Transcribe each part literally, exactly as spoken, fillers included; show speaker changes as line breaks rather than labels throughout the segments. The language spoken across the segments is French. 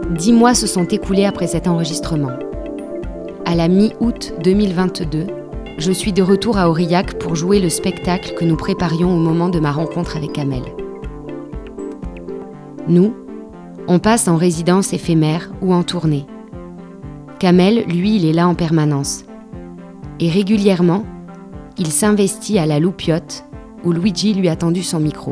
Dix mois se sont écoulés après cet enregistrement. À la mi-août deux mille vingt-deux, je suis de retour à Aurillac pour jouer le spectacle que nous préparions au moment de ma rencontre avec Amel. Nous, on passe en résidence éphémère ou en tournée. Kamel, lui, il est là en permanence. Et régulièrement, il s'investit à la Loupiote, où Luigi lui a tendu son micro.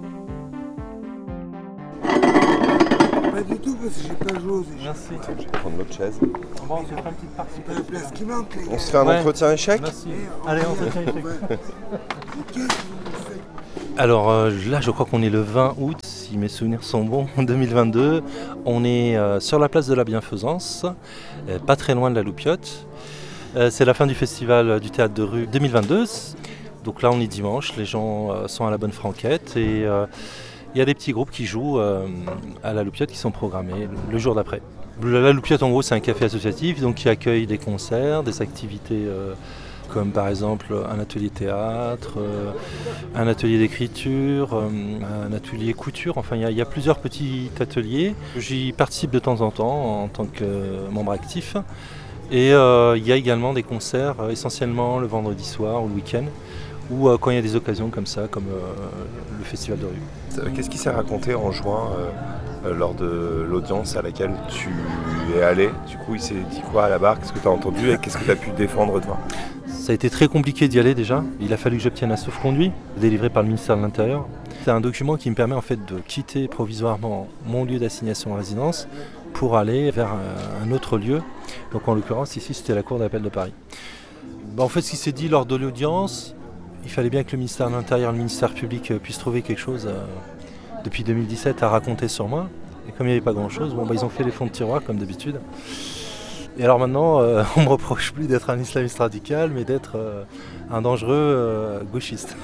Pas du tout, parce que j'ai pas joué.
Merci.
Je vais prendre l'autre chaise.
Bon, on se fera une petite partie.
C'est pas la place qui manque, les gars.
On se fait un
Ouais.
entretien échec.
Merci. Allez, entretien échec.
Ouais. Qu'est-ce que vous faites?
Alors euh, là, je crois qu'on est le vingt août, si mes souvenirs sont bons, deux mille vingt-deux. On est euh, sur la place de la Bienfaisance, euh, pas très loin de la Loupiote. Euh, c'est la fin du festival du théâtre de rue deux mille vingt-deux. Donc là, on est dimanche, les gens euh, sont à la bonne franquette et euh, il y a des petits groupes qui jouent euh, à la Loupiote qui sont programmés le jour d'après. La Loupiote, en gros, c'est un café associatif donc qui accueille des concerts, des activités euh, comme par exemple un atelier théâtre, euh, un atelier d'écriture, euh, un atelier couture. Enfin, il y, y a plusieurs petits ateliers. J'y participe de temps en temps en tant que membre actif. Et euh, il y a également des concerts, euh, essentiellement le vendredi soir ou le week-end, ou euh, quand il y a des occasions comme ça, comme euh, le festival de rue.
Qu'est-ce qui s'est raconté en juin euh, euh, lors de l'audience à laquelle tu es allé? Du coup, il s'est dit quoi à la barre? Qu'est-ce que tu as entendu et qu'est-ce que tu as pu défendre toi?
Ça a été très compliqué d'y aller déjà. Il a fallu que j'obtienne un sauf-conduit délivré par le ministère de l'Intérieur. C'est un document qui me permet en fait de quitter provisoirement mon lieu d'assignation à résidence pour aller vers un autre lieu. Donc en l'occurrence ici c'était la cour d'appel de Paris. Ben, en fait ce qui s'est dit lors de l'audience, il fallait bien que le ministère de l'Intérieur et le ministère public puissent trouver quelque chose euh, depuis deux mille dix-sept à raconter sur moi. Et comme il n'y avait pas grand chose, bon, ben, ils ont fait les fonds de tiroir comme d'habitude. Et alors maintenant, euh, on ne me reproche plus d'être un islamiste radical, mais d'être euh, un dangereux euh, gauchiste.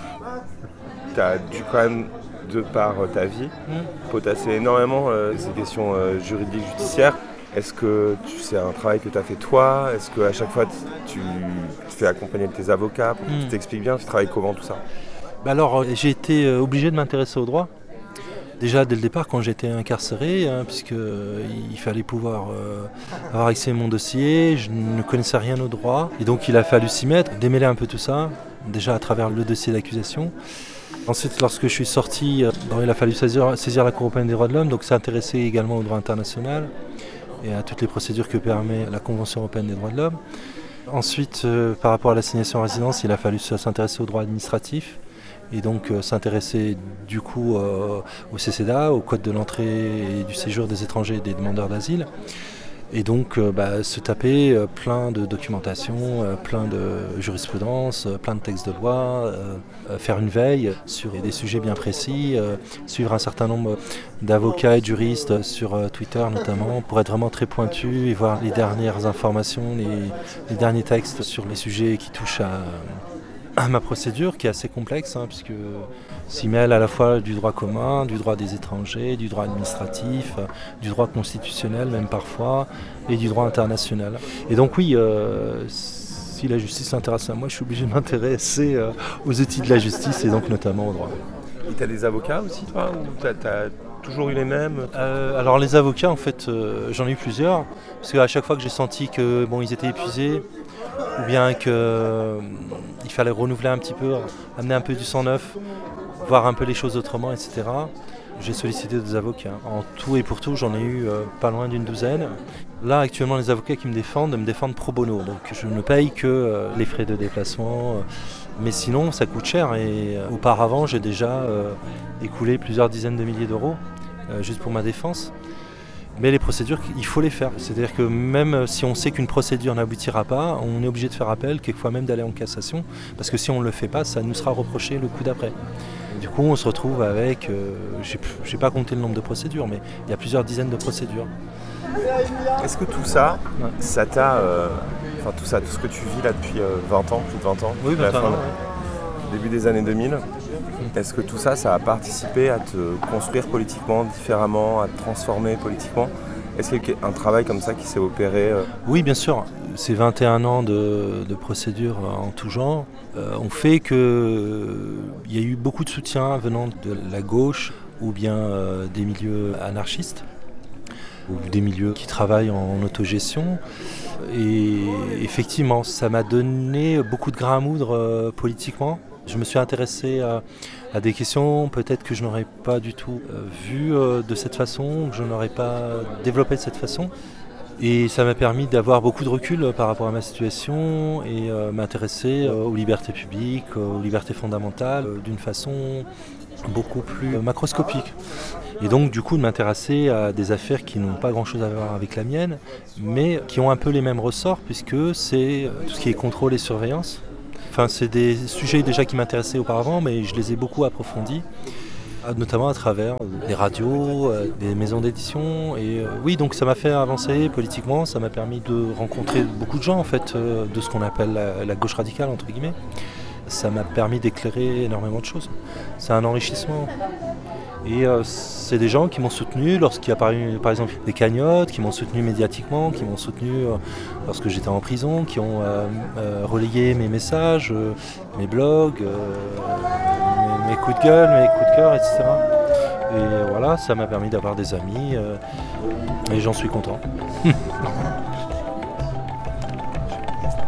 Tu as dû quand même, de par ta vie,
Mm.
potasser énormément euh, ces questions euh, juridiques, judiciaires. Est-ce que tu- c'est un travail que tu as fait toi? Est-ce qu'à chaque fois tu te fais accompagner de tes avocats pour qu'ils
Mm.
t'expliquent bien? Tu travailles comment tout ça?
Bah alors, euh, j'ai été euh, obligé de m'intéresser au droit. Déjà dès le départ quand j'étais incarcéré, hein, puisque euh, il fallait pouvoir euh, avoir accès à mon dossier, je ne connaissais rien au droit. Et donc il a fallu s'y mettre, démêler un peu tout ça, déjà à travers le dossier d'accusation. Ensuite, lorsque je suis sorti, euh, il a fallu saisir, saisir la Cour européenne des droits de l'homme, donc s'intéresser également au droit international et à toutes les procédures que permet la Convention européenne des droits de l'homme. Ensuite, euh, par rapport à l'assignation à résidence, il a fallu s'intéresser au droit administratif et donc euh, s'intéresser du coup euh, au C C D A, au Code de l'entrée et du séjour des étrangers et des demandeurs d'asile. Et donc euh, bah, se taper euh, plein de documentation, euh, plein de jurisprudence, euh, plein de textes de loi, euh, euh, faire une veille sur des sujets bien précis, euh, suivre un certain nombre d'avocats et de juristes sur euh, Twitter notamment, pour être vraiment très pointu et voir les dernières informations, les, les derniers textes sur les sujets qui touchent à, à ma procédure, qui est assez complexe, hein, puisque s'y mêle à la fois du droit commun, du droit des étrangers, du droit administratif, euh, du droit constitutionnel même parfois, et du droit international. Et donc oui, euh, si la justice s'intéresse à moi, je suis obligé de m'intéresser euh, aux outils de la justice et donc notamment au droit.
Et tu as des avocats aussi toi? Ou tu as toujours eu les mêmes?
Euh, alors les avocats, en fait, euh, j'en ai eu plusieurs, parce qu'à chaque fois que j'ai senti que bon, ils étaient épuisés, ou bien qu'il euh, fallait renouveler un petit peu, amener un peu du sang neuf, voir un peu les choses autrement, et cetera. J'ai sollicité des avocats. En tout et pour tout, j'en ai eu euh, pas loin d'une douzaine. Là, actuellement, les avocats qui me défendent me défendent pro bono. Donc, je ne paye que euh, les frais de déplacement. Euh, mais sinon, ça coûte cher. Et euh, auparavant, j'ai déjà euh, écoulé plusieurs dizaines de milliers d'euros euh, juste pour ma défense. Mais les procédures, il faut les faire. C'est-à-dire que même si on sait qu'une procédure n'aboutira pas, on est obligé de faire appel, quelquefois même d'aller en cassation. Parce que si on ne le fait pas, ça nous sera reproché le coup d'après. Du coup, on se retrouve avec, euh, je n'ai pas compté le nombre de procédures, mais il y a plusieurs dizaines de procédures.
Est-ce que tout ça,
Ouais.
ça t'a, euh, enfin tout ça, tout ce que tu vis là depuis euh, vingt ans, plus de vingt ans,
Oui,
depuis la
vingt ans,
fin,
ouais.
début des années deux mille, est-ce que tout ça, ça a participé à te construire politiquement différemment, à te transformer politiquement? Est-ce qu'il y a un travail comme ça qui s'est opéré euh...
Oui, bien sûr. Ces vingt et un ans de, de procédures en tout genre euh, ont fait qu'il euh, y a eu beaucoup de soutien venant de la gauche ou bien euh, des milieux anarchistes. ou des milieux qui travaillent en autogestion. Et effectivement, ça m'a donné beaucoup de grain à moudre euh, politiquement. Je me suis intéressé à, à des questions peut-être que je n'aurais pas du tout euh, vues euh, de cette façon, que je n'aurais pas développé de cette façon. Et ça m'a permis d'avoir beaucoup de recul euh, par rapport à ma situation et euh, m'intéresser euh, aux libertés publiques, euh, aux libertés fondamentales euh, d'une façon beaucoup plus euh, macroscopique. Et donc du coup de m'intéresser à des affaires qui n'ont pas grand-chose à voir avec la mienne, mais qui ont un peu les mêmes ressorts puisque c'est euh, tout ce qui est contrôle et surveillance. Enfin, c'est des sujets déjà qui m'intéressaient auparavant, mais je les ai beaucoup approfondis, notamment à travers des radios, des maisons d'édition. Et oui, donc ça m'a fait avancer politiquement, ça m'a permis de rencontrer beaucoup de gens en fait, de ce qu'on appelle la, la gauche radicale entre guillemets. Ça m'a permis d'éclairer énormément de choses. C'est un enrichissement. Et euh, c'est des gens qui m'ont soutenu lorsqu'il y a par, par exemple des cagnottes, qui m'ont soutenu médiatiquement, qui m'ont soutenu euh, lorsque j'étais en prison, qui ont euh, euh, relayé mes messages, euh, mes blogs, euh, mes, mes coups de gueule, mes coups de cœur, et cetera. Et voilà, ça m'a permis d'avoir des amis euh, et j'en suis content.